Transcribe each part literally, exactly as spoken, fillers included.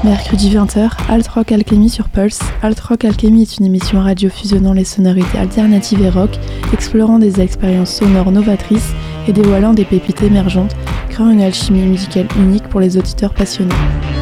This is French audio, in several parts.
Mercredi vingt heures, Alt Rock Alchemy sur Pulse. Alt Rock Alchemy est une émission radio fusionnant les sonorités alternatives et rock, explorant des expériences sonores novatrices et dévoilant des pépites émergentes, créant une alchimie musicale unique pour les auditeurs passionnés.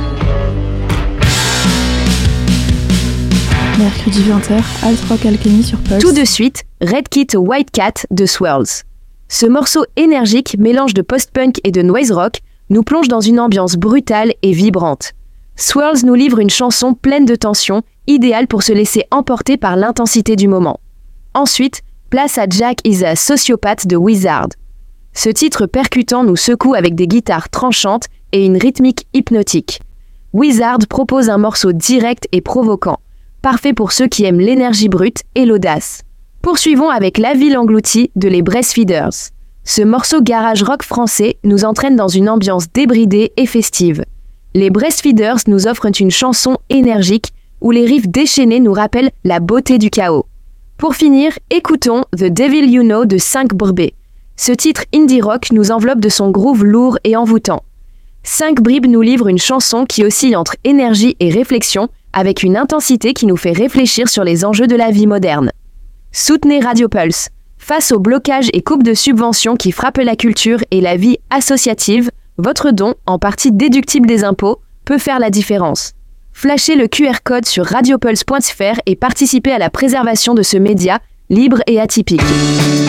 Mercredi vingt heures, Alt Rock Alchemy sur Pulse. Tout de suite, Red Kit White Cat de Swirls. Ce morceau énergique, mélange de post-punk et de noise rock, nous plonge dans une ambiance brutale et vibrante. Swirls nous livre une chanson pleine de tension, idéale pour se laisser emporter par l'intensité du moment. Ensuite, place à Jack is a Sociopath de Wizard. Ce titre percutant nous secoue avec des guitares tranchantes et une rythmique hypnotique. Wizard propose un morceau direct et provoquant, parfait pour ceux qui aiment l'énergie brute et l'audace. Poursuivons avec La Ville Engloutie de les Breastfeeders. Ce morceau garage rock français nous entraîne dans une ambiance débridée et festive. Les Breastfeeders nous offrent une chanson énergique où les riffs déchaînés nous rappellent la beauté du chaos. Pour finir, écoutons The Devil You Know de cinq Bribes. Ce titre indie rock nous enveloppe de son groove lourd et envoûtant. cinq Bribes nous livre une chanson qui oscille entre énergie et réflexion avec une intensité qui nous fait réfléchir sur les enjeux de la vie moderne. Soutenez Radio Pulse. Face aux blocages et coupes de subventions qui frappent la culture et la vie associative, votre don, en partie déductible des impôts, peut faire la différence. Flashez le Q R code sur radiopulse point f r et participez à la préservation de ce média libre et atypique.